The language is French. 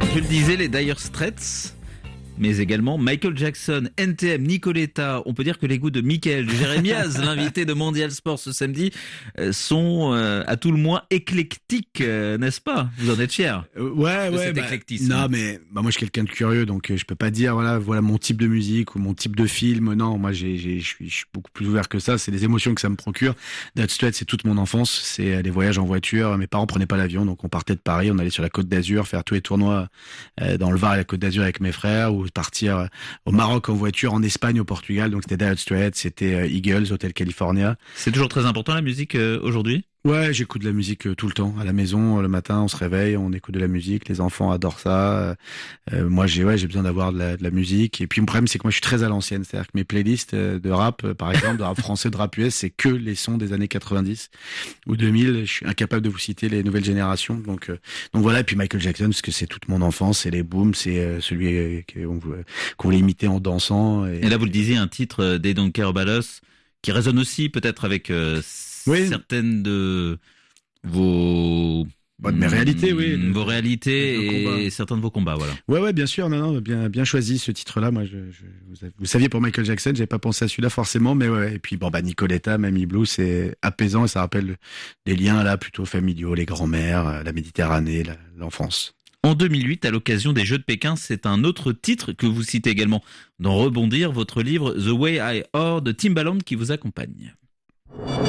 Je le disais, les Dire Straits, mais également Michael Jackson, NTM, Nicoletta. On peut dire que les goûts de Michael Jérémiaz, l'invité de Mondial Sport ce samedi, sont à tout le moins éclectiques, n'est-ce pas? Vous en êtes fiers Ouais, de ouais. cet éclectisme. Non, mais moi je suis quelqu'un de curieux, donc je peux pas dire voilà mon type de musique ou mon type de film. Non, moi je suis beaucoup plus ouvert que ça. C'est les émotions que ça me procure. Dire Straits, c'est toute mon enfance. C'est les voyages en voiture. Mes parents prenaient pas l'avion, donc on partait de Paris, on allait sur la Côte d'Azur faire tous les tournois dans le Var et la Côte d'Azur avec mes frères, ou partir au Maroc en voiture, en Espagne, au Portugal. Donc c'était Dire Straits, c'était Eagles, Hotel California. C'est toujours très important la musique aujourd'hui? Ouais, j'écoute de la musique tout le temps. À la maison, le matin, on se réveille, on écoute de la musique. Les enfants adorent ça. Moi, j'ai besoin d'avoir de la musique. Et puis, le problème, c'est que moi, je suis très à l'ancienne. C'est-à-dire que mes playlists de rap, par exemple, de rap français, de rap US, c'est que les sons des années 90 ou 2000. Je suis incapable de vous citer les nouvelles générations. Donc voilà. Et puis Michael Jackson, parce que c'est toute mon enfance. C'est les booms, c'est celui qu'on voulait imiter en dansant. Et là, vous le disiez, un titre des Don't Care About Us qui résonne aussi peut-être avec certaines de vos... de mes réalités, oui. Vos réalités et certains de vos combats, voilà. Ouais, bien sûr, non, bien choisi ce titre-là. Moi, vous saviez pour Michael Jackson, j'avais pas pensé à celui-là forcément, mais ouais. Et puis Nicoletta, Mamie Blue, c'est apaisant et ça rappelle des liens là plutôt familiaux, les grands-mères, la Méditerranée, l'enfance. En 2008, à l'occasion des Jeux de Pékin, c'est un autre titre que vous citez également dans Rebondir, votre livre The Way I Are de Timbaland qui vous accompagne.